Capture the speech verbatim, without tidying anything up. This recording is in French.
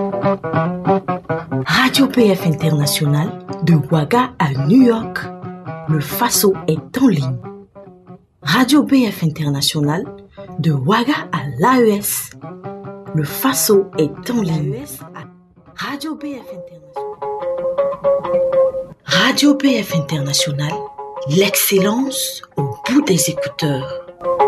Radio P F International, de Ouaga à New York, le Faso est en ligne. Radio P F International, de Ouaga à l'A E S, le Faso est en ligne. Radio P F International. Radio P F International, l'excellence au bout des écouteurs.